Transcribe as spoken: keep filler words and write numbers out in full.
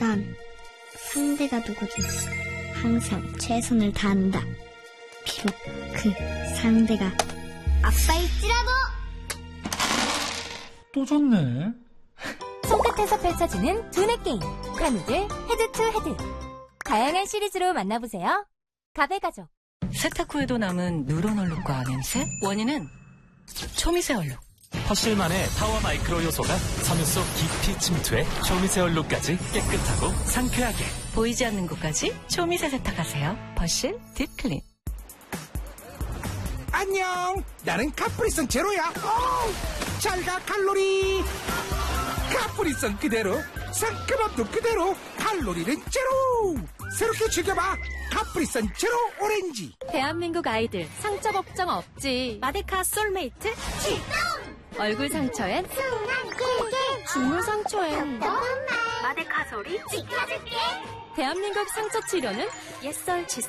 난 상대가 누구든 항상 최선을 다한다. 비록 그 상대가 아빠일지라도. 또 졌네. 손끝에서 펼쳐지는 두뇌 게임 카누들 헤드 투 헤드. 다양한 시리즈로 만나보세요. 가베가족. 세탁 후에도 남은 누런 얼룩과 냄새? 원인은 초미세 얼룩. 퍼실만의 파워 마이크로 요소가 섬유 속 깊이 침투해 초미세 얼룩까지 깨끗하고 상쾌하게. 보이지 않는 곳까지 초미세 세탁하세요. 퍼실 딥클린. 안녕, 나는 카프리선 제로야. 잘가 칼로리. 카프리선 그대로, 상큼함도 그대로, 칼로리는 제로. 새롭게 즐겨봐, 카프리선 제로 오렌지. 대한민국 아이들 상처 걱정 없지. 마데카 솔메이트 출동. 얼굴 상처엔 주물 상처엔 마데카 소리 지켜줄게. 대한민국 상처 치료는 옛설 칫솔